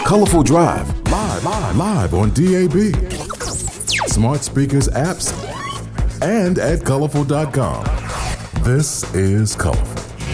Colorful Drive, live on DAB, smart speakers, apps, and at colorful.com. This is Colorful.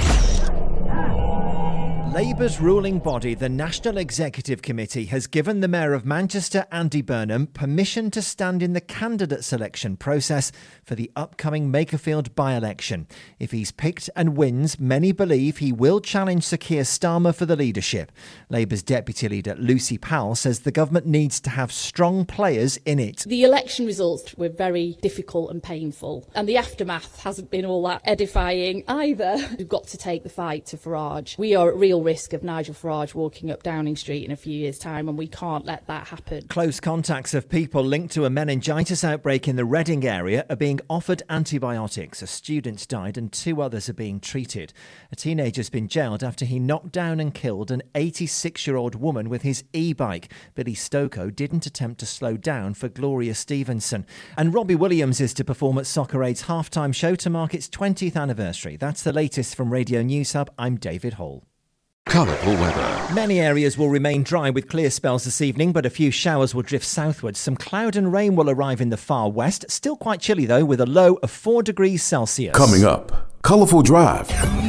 Labour's ruling body, the National Executive Committee, has given the Mayor of Manchester, Andy Burnham, permission to stand in the candidate selection process for the upcoming Makerfield by-election. If he's picked and wins, many believe he will challenge Sir Keir Starmer for the leadership. Labour's Deputy Leader Lucy Powell says the government needs to have strong players in it. The election results were very difficult and painful, and the aftermath hasn't been all that edifying either. We've got to take the fight to Farage. We are at real risk of Nigel Farage walking up Downing Street in a few years' time, and we can't let that happen. Close contacts of people linked to a meningitis outbreak in the Reading area are being offered antibiotics. A student died and 2 others are being treated. A teenager's been jailed after he knocked down and killed an 86-year-old woman with his e-bike. Billy Stokoe didn't attempt to slow down for Gloria Stevenson. And Robbie Williams is to perform at Soccer Aid's halftime show to mark its 20th anniversary. That's the latest from Radio News Hub. I'm David Hall. Colourful weather. Many areas will remain dry with clear spells this evening, but a few showers will drift southwards. Some cloud and rain will arrive in the far west. Still quite chilly, though, with a low of 4 degrees Celsius. Coming up, Colourful Drive.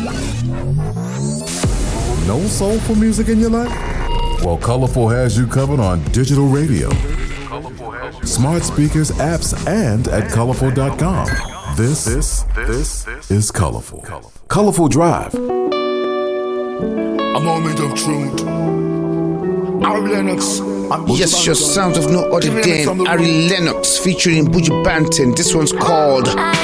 No soulful music in your life? Well, Colourful has you covered on digital radio, smart speakers, apps, and at colorful.com. This is Colourful. Colourful Drive. A moment of truth. Ari Lennox. Yes, your sound of no other than Ari Lennox featuring Buju Banton. This one's called